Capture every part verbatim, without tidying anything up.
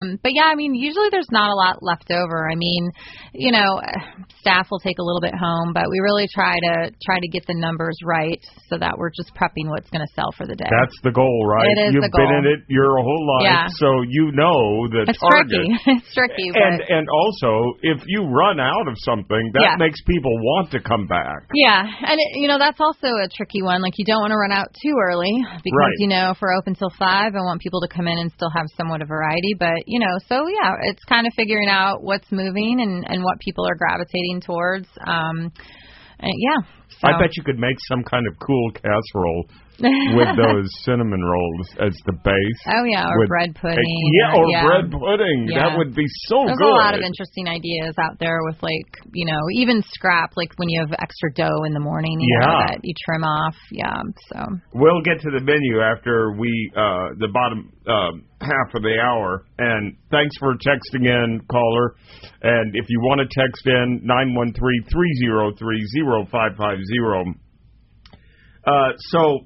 Um, but yeah, I mean, usually there's not a lot left over. I mean, you know, staff will take a little bit home, but we really try to try to get the numbers right so that we're just prepping what's going to sell for the day. That's the goal, right? It is You've the goal. been in it your whole life, yeah. so you know the it's target. Tricky. It's tricky. But And and also, if you run out of something, that yeah. makes people want to come back. Yeah, and it, you know, that's also a tricky one. Like, you don't want to run out too early because, right. you know, if we're open till five, I want people to come in and still have somewhat of variety. But, you know, so yeah, it's kind of figuring out what's moving and, and what people are gravitating towards. Um, and yeah. So. I bet you could make some kind of cool casserole with those cinnamon rolls as the base. Oh, yeah, or with, bread pudding. Yeah, or yeah. bread pudding. Yeah. That would be so There's good. There's a lot of interesting ideas out there with, like, you know, even scrap, like when you have extra dough in the morning, you yeah. know, that you trim off. Yeah, so. We'll get to the menu after we, uh, the bottom uh, half of the hour. And thanks for texting in, caller. And if you want to text in, nine one three, three oh three, oh five five oh. Uh, so,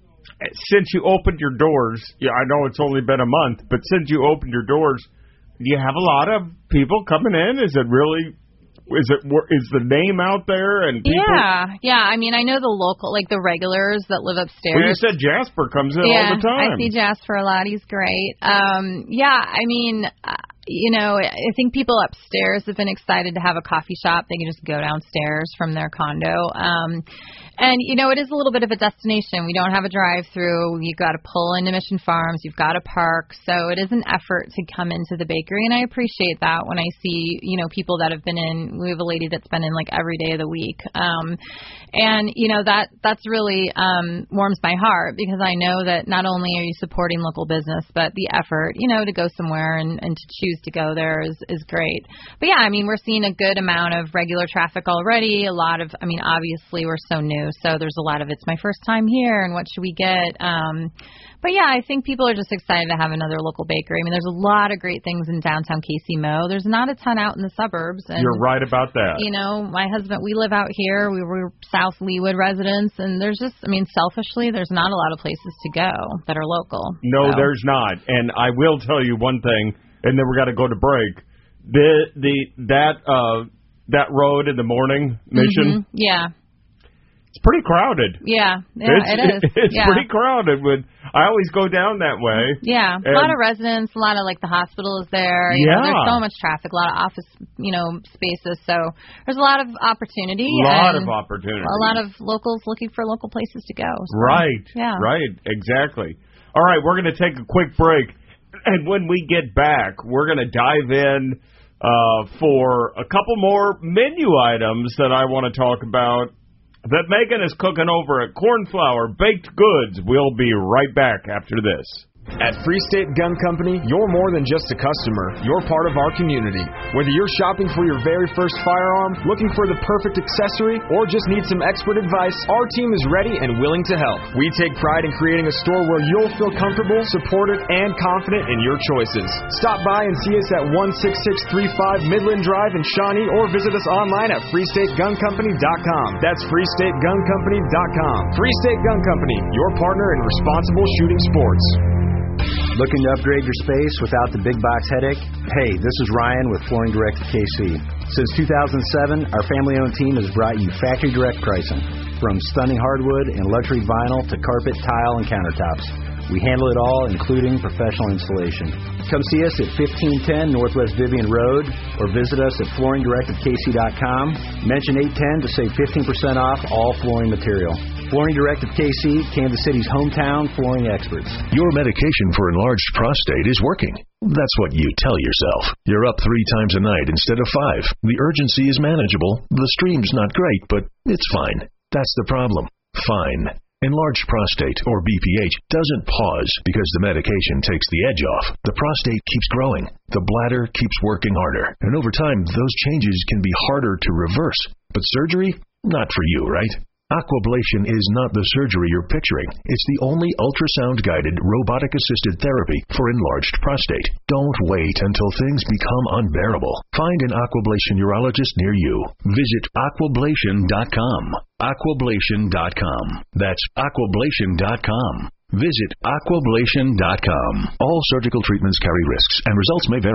since you opened your doors, yeah, I know it's only been a month, but since you opened your doors, do you have a lot of people coming in? Is it really, is it is the name out there and people? Yeah, yeah. I mean, I know the local, like the regulars that live upstairs. Well, you said Jasper comes in yeah, all the time. I see Jasper a lot. He's great. Um, yeah, I mean, uh, you know, I think people upstairs have been excited to have a coffee shop. They can just go downstairs from their condo. Um, and, you know, it is a little bit of a destination. We don't have a drive-through. You've got to pull into Mission Farms. You've got to park. So it is an effort to come into the bakery, and I appreciate that when I see, you know, people that have been in. We have a lady that's been in, like, every day of the week. Um, and, you know, that that's really um, warms my heart because I know that not only are you supporting local business, but the effort, you know, to go somewhere and, and to choose to go there is, is great. But, yeah, I mean, we're seeing a good amount of regular traffic already. A lot of, I mean, obviously we're so new. So there's a lot of it's my first time here and what should we get? Um, but yeah, I think people are just excited to have another local bakery. I mean, there's a lot of great things in downtown K C M O. There's not a ton out in the suburbs. And, you're right about that. You know, my husband, we live out here. We were South Leawood residents. And there's just, I mean, selfishly, there's not a lot of places to go that are local. No, so. There's not. And I will tell you one thing, and then we got to go to break. The, the, that, uh, that road in the morning, Mission. Mm-hmm. Yeah. It's pretty crowded. Yeah, yeah, it's, it is. It's yeah. pretty crowded. With I always go down that way. Yeah, a lot of residents, a lot of, like, the hospital is there. You yeah. know, there's so much traffic, a lot of office, you know, spaces. So there's a lot of opportunity. A lot and of opportunity. A lot of locals looking for local places to go. So, right. Yeah. Right. Exactly. All right, we're going to take a quick break. And when we get back, we're going to dive in uh, for a couple more menu items that I want to talk about that Megan is cooking over at Cornflower Baked Goods. We'll be right back after this. At Free State Gun Company, you're more than just a customer. You're part of our community. Whether you're shopping for your very first firearm, looking for the perfect accessory, or just need some expert advice, our team is ready and willing to help. We take pride in creating a store where you'll feel comfortable, supported, and confident in your choices. Stop by and see us at one six six three five Midland Drive in Shawnee, or visit us online at free state gun company dot com. That's free state gun company dot com. Free State Gun Company, your partner in responsible shooting sports. Looking to upgrade your space without the big box headache? Hey, this is Ryan with Flooring Direct K C. Since two thousand seven, our family-owned team has brought you factory direct pricing. From stunning hardwood and luxury vinyl to carpet, tile, and countertops. We handle it all, including professional installation. Come see us at fifteen ten Northwest Vivian Road or visit us at flooring direct k c dot com. Mention eight ten to save fifteen percent off all flooring material. Flooring Direct of K C, Kansas City's hometown flooring experts. Your medication for enlarged prostate is working. That's what you tell yourself. You're up three times a night instead of five. The urgency is manageable. The stream's not great, but it's fine. That's the problem. Fine. Enlarged prostate, or B P H, doesn't pause because the medication takes the edge off. The prostate keeps growing. The bladder keeps working harder. And over time, those changes can be harder to reverse. But surgery? Not for you, right? Aquablation is not the surgery you're picturing. It's the only ultrasound-guided, robotic-assisted therapy for enlarged prostate. Don't wait until things become unbearable. Find an Aquablation urologist near you. Visit aquablation dot com. aquablation dot com. That's aquablation dot com. Visit aquablation dot com. All surgical treatments carry risks, and results may vary.